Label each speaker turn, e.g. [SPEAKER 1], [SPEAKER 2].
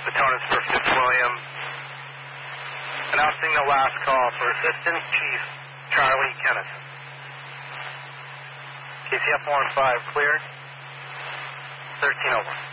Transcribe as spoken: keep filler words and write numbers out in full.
[SPEAKER 1] Petronas for Fitzwilliam. Announcing the last call for Assistant Chief Charlie Kennison. K C F one five cleared. thirteen oh one.